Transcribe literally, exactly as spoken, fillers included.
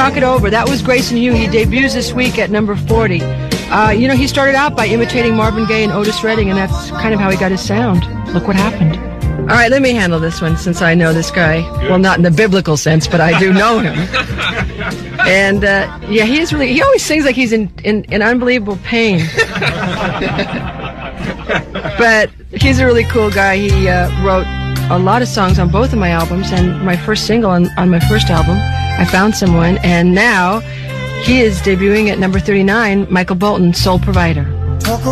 talk it over. That was Grayson Hugh. He debuts this week at number forty. Uh, you know, he started out by imitating Marvin Gaye and Otis Redding, and that's kind of how he got his sound. Look what happened. All right, let me handle this one since I know this guy. Good. Well, not in the biblical sense, but I do know him. And, uh, yeah, he is really, he always sings like he's in, in, in unbelievable pain. But he's a really cool guy. He uh, wrote a lot of songs on both of my albums, and my first single on, on my first album, I Found Someone, and now he is debuting at number thirty-nine, Michael Bolton, Soul Provider.